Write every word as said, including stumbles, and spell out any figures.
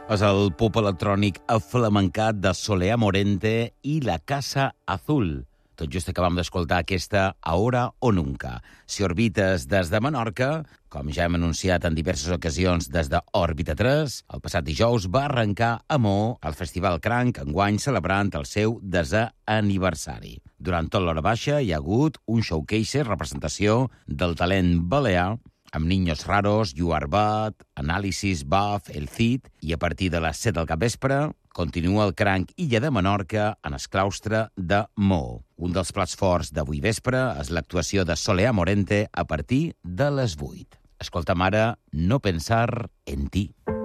És el pop electrònic aflamencat de Soleá Morente i La Casa Azul. Tot just acabam d'escoltar aquesta Ahora o Nunca. Si orbites des de Menorca, com ja hem anunciat en diverses ocasions des de Òrbita tres, el passat dijous va arrencar a Maó el Festival Cranc, enguany celebrant el seu desè aniversari. Durant tot l'hora baixa hi ha hagut un showcase, representació del talent balear, amb Niños Raros, You Are Bad, Anàlisis, Buff, El Cid, i a partir de les set del capvespre continua el Cranc Illa de Menorca en el claustre de Maó. Un dels plats forts d'avui vespre és l'actuació de Soleá Morente a partir de les vuit. Escolta'm ara No pensar en ti.